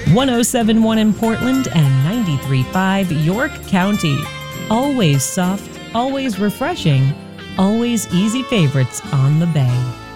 1071 in Portland and 93.5 York County. Always soft, always refreshing, always easy favorites on the Bay.